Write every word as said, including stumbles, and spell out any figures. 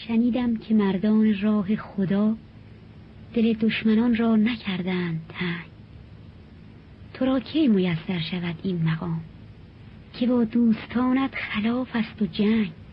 شنیدم که مردان راه خدا دل دشمنان را نکردند تنگ. تو را کی میسر شود این مقام که با دوستانت خلاف است و جنگ.